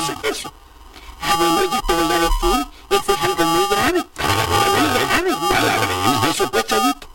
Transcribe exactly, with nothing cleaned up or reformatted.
es eso? Ah, bueno, ya te voy a decir. Eso es algo muy grave. Muy grave. Palabreín, eso pues, Chayito.